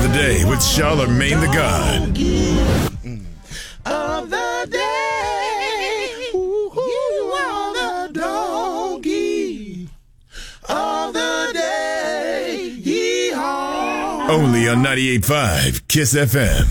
the day with Charlamagne the God. Of the day, you are the donkey of the day. Yeehaw. Only on 98.5 Kiss FM.